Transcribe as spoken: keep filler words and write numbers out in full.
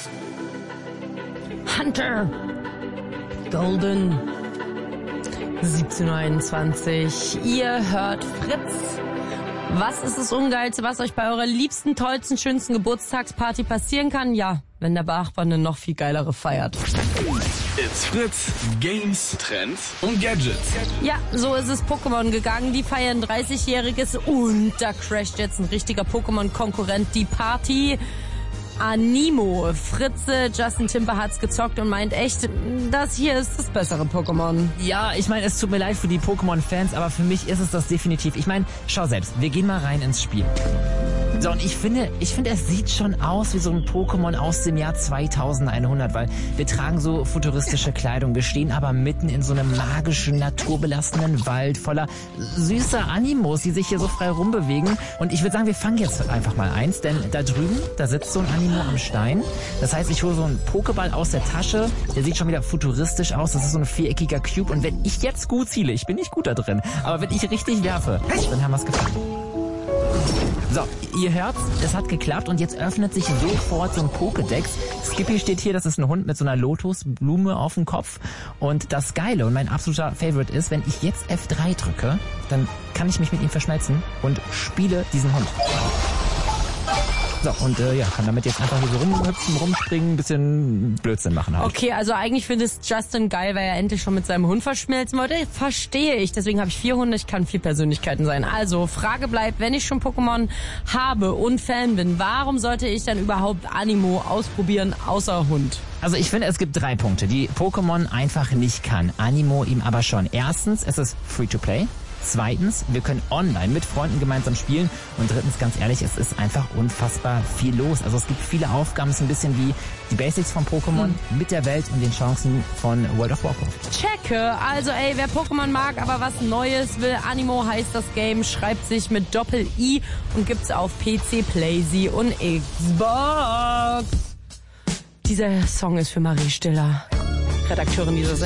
Hunter Golden. siebzehn Uhr einundzwanzig. Ihr hört Fritz. Was ist das Ungeilste, was euch bei eurer liebsten, tollsten, schönsten Geburtstagsparty passieren kann? Ja, wenn der Nachbar eine noch viel geilere feiert. It's Fritz. Games, Trends und Gadgets. Ja, so ist es Pokémon gegangen. Die feiern dreißigjähriges und da crasht jetzt ein richtiger Pokémon-Konkurrent die Party. Animo. Fritze, Justin Timber hat's gezockt und meint echt, das hier ist das bessere Pokémon. Ja, ich meine, es tut mir leid für die Pokémon-Fans, aber für mich ist es das definitiv. Ich meine, schau selbst, wir gehen mal rein ins Spiel. So, und ich finde, ich finde, es sieht schon aus wie so ein Pokémon aus dem Jahr zweitausendeinhundert, weil wir tragen so futuristische Kleidung, wir stehen aber mitten in so einem magischen, naturbelassenen Wald voller süßer Animos, die sich hier so frei rumbewegen. Und ich würde sagen, wir fangen jetzt einfach mal eins, denn da drüben, da sitzt so ein Animo am Stein. Das heißt, ich hole so einen Pokéball aus der Tasche, der sieht schon wieder futuristisch aus, das ist so ein viereckiger Cube. Und wenn ich jetzt gut ziele, ich bin nicht gut da drin, aber wenn ich richtig werfe, dann haben wir es gefangen. So, ihr hört's, es hat geklappt und jetzt öffnet sich sofort so ein Pokédex. Skippy steht hier, das ist ein Hund mit so einer Lotusblume auf dem Kopf. Und das Geile und mein absoluter Favorite ist, wenn ich jetzt F drei drücke, dann kann ich mich mit ihm verschmelzen und spiele diesen Hund. So, und äh, ja, kann damit jetzt einfach hier so rumhüpfen, rumspringen, ein bisschen Blödsinn machen halt. Okay, also eigentlich findest Justin geil, weil er endlich schon mit seinem Hund verschmelzen wollte. Verstehe ich, deswegen habe ich vier Hunde, ich kann vier Persönlichkeiten sein. Also, Frage bleibt, wenn ich schon Pokémon habe und Fan bin, warum sollte ich dann überhaupt Animo ausprobieren, außer Hund? Also ich finde, es gibt drei Punkte, die Pokémon einfach nicht kann, Animo ihm aber schon. Erstens, es ist free to play. Zweitens, wir können online mit Freunden gemeinsam spielen. Und drittens, ganz ehrlich, es ist einfach unfassbar viel los. Also es gibt viele Aufgaben, es ist ein bisschen wie die Basics von Pokémon mhm. mit der Welt und den Chancen von World of Warcraft. Checke. Also ey, wer Pokémon mag, aber was Neues will, Animo heißt das Game, schreibt sich mit Doppel-I und gibt's auf P C, PlayStation und Xbox. Dieser Song ist für Marie Stiller, Redakteurin dieser Sendung.